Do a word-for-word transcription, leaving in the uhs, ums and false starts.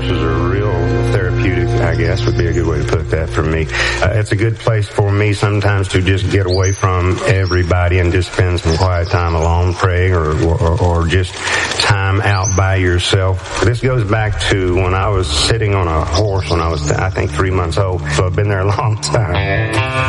horses are real therapeutic, I guess would be a good way to put that for me. Uh, it's a good place for me sometimes to just get away from everybody and just spend some quiet time alone praying or, or, or just time out by yourself. This goes back to when I was sitting on a horse when I was, I think, three months old. So I've been there a long time.